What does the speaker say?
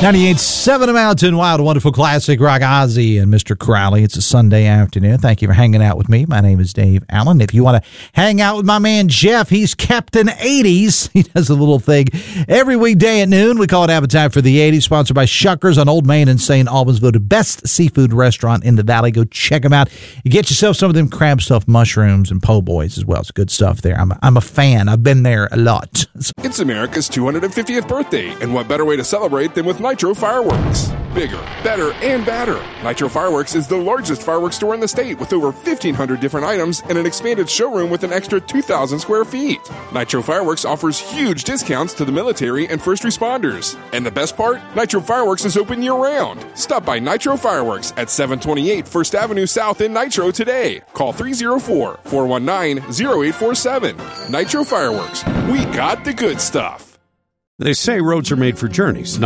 98.7 Mountain Wild, wonderful classic rock, Ozzy and Mr. Crowley. It's a Sunday afternoon. Thank you for hanging out with me. My name is Dave Allen. If you want to hang out with my man Jeff, he's Captain 80s. He does a little thing every weekday at noon. We call it Appetite for the 80s, sponsored by Shuckers on Old Main in St. Albans, voted best seafood restaurant in the Valley. Go check them out. You get yourself some of them crab stuffed mushrooms and po' boys as well. It's good stuff there. I'm a fan. I've been there a lot. It's America's 250th birthday, and what better way to celebrate than with Nitro Fireworks? Bigger, better, and badder. Nitro Fireworks is the largest fireworks store in the state with over 1,500 different items and an expanded showroom with an extra 2,000 square feet. Nitro Fireworks offers huge discounts to the military and first responders. And the best part? Nitro Fireworks is open year-round. Stop by Nitro Fireworks at 728 First Avenue South in Nitro today. Call 304-419-0847. Nitro Fireworks. We got the good stuff. They say roads are made for journeys,